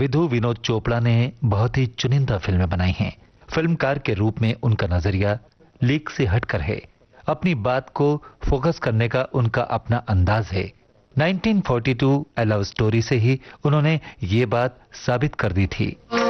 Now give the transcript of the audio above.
विधु विनोद चोपड़ा ने बहुत ही चुनिंदा फिल्में बनाई हैं। फिल्मकार के रूप में उनका नजरिया लीक से हटकर है। अपनी बात को फोकस करने का उनका अपना अंदाज है। 1942 ए लव स्टोरी से ही उन्होंने ये बात साबित कर दी थी।